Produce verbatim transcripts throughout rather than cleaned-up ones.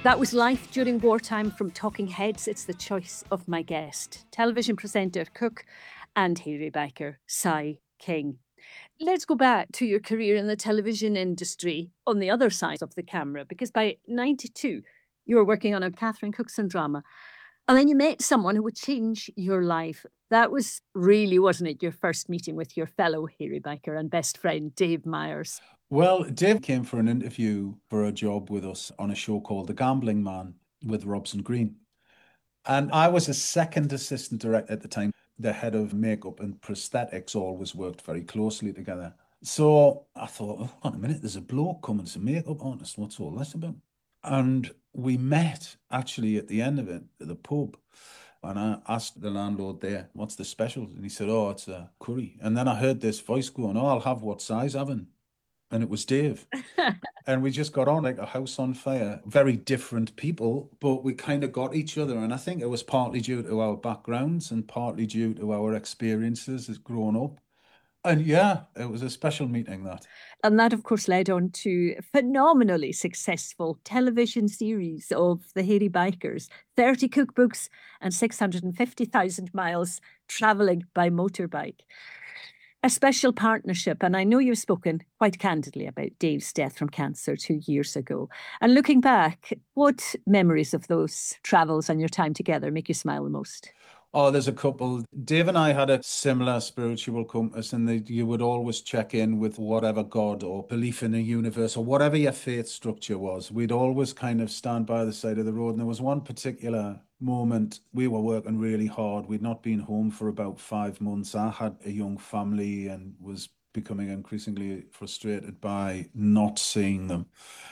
That was Life During Wartime from Talking Heads. It's the choice of my guest, television presenter, cook, and Harry Baker, Cy King. Let's go back to your career in the television industry on the other side of the camera, because by ninety-two, you were working on a Catherine Cookson drama. And then you met someone who would change your life. That was really, wasn't it, your first meeting with your fellow Harry Baker and best friend, Dave Myers? Well, Dave came for an interview for a job with us on a show called The Gambling Man with Robson Green. And I was a second assistant director at the time. The head of makeup and prosthetics always worked very closely together. So I thought, oh, hold on a minute, there's a bloke coming as a makeup artist. What's all this about? And we met actually at the end of it at the pub. And I asked the landlord there, what's the special? And he said, oh, it's a curry. And then I heard this voice going, oh, I'll have what size having. And it was Dave. And we just got on like a house on fire. Very different people, but we kind of got each other. And I think it was partly due to our backgrounds and partly due to our experiences as grown up. And yeah, it was a special meeting that. And that, of course, led on to a phenomenally successful television series of the Hairy Bikers, thirty cookbooks and six hundred fifty thousand miles travelling by motorbike. A special partnership, and I know you've spoken quite candidly about Dave's death from cancer two years ago. And looking back, what memories of those travels and your time together make you smile the most? Oh, there's a couple. Dave and I had a similar spiritual compass, and that you would always check in with whatever God or belief in a universe or whatever your faith structure was. We'd always kind of stand by the side of the road. And there was one particular moment we were working really hard. We'd not been home for about five months. I had a young family and was becoming increasingly frustrated by not seeing them.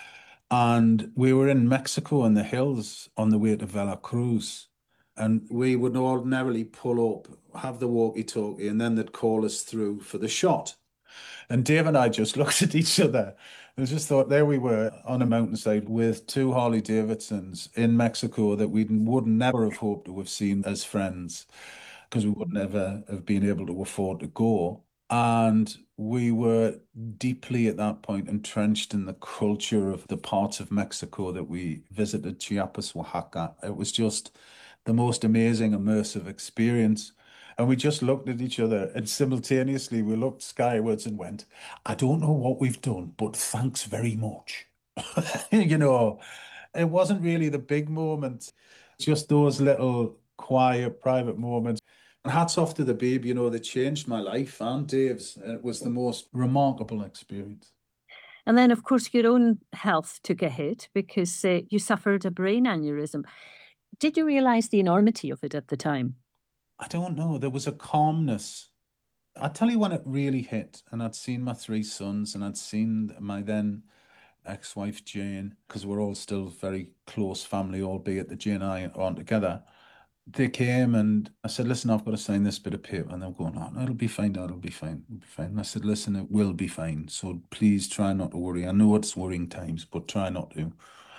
And we were in Mexico in the hills on the way to Veracruz. And we would ordinarily pull up, have the walkie-talkie, and then they'd call us through for the shot. And Dave and I just looked at each other and just thought, there we were on a mountainside with two Harley Davidsons in Mexico that we would never have hoped to have seen as friends because we would never have been able to afford to go. And we were deeply at that point entrenched in the culture of the parts of Mexico that we visited, Chiapas, Oaxaca. It was just the most amazing, immersive experience. And we just looked at each other and simultaneously we looked skywards and went, I don't know what we've done, but thanks very much. You know, it wasn't really the big moments, just those little quiet, private moments. And hats off to the babe, you know, that changed my life and Dave's. It was the most remarkable experience. And then, of course, your own health took a hit because uh, you suffered a brain aneurysm. Did you realise the enormity of it at the time? I don't know. There was a calmness. I tell you when it really hit, and I'd seen my three sons, and I'd seen my then ex-wife Jane, because we're all still very close family, albeit that Jane and I aren't together. They came and I said, listen, I've got to sign this bit of paper. And they're going, oh, no, it'll be fine, Dad, it'll be fine. It'll be fine. And I said, listen, it will be fine. So please try not to worry. I know it's worrying times, but try not to.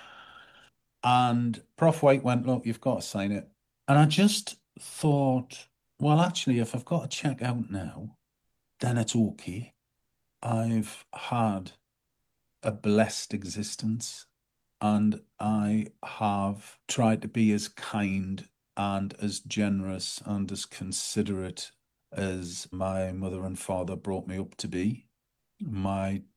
And Prof White went, look, you've got to sign it. And I just thought, well, actually, if I've got to check out now, then it's okay. I've had a blessed existence and I have tried to be as kind and as generous and as considerate as my mother and father brought me up to be. My